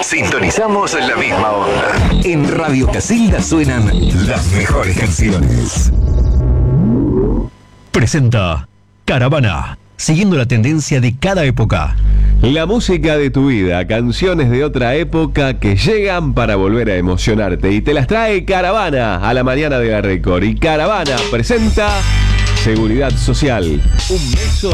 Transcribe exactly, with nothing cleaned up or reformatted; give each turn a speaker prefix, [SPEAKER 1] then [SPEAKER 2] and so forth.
[SPEAKER 1] Sintonizamos la misma onda. En Radio Casilda suenan las mejores canciones.
[SPEAKER 2] Presenta Caravana, siguiendo la tendencia de cada época.
[SPEAKER 3] La música de tu vida, canciones de otra época que llegan para volver a emocionarte. Y te las trae Caravana a la mañana de la Record. Y Caravana presenta Seguridad Social. Un beso.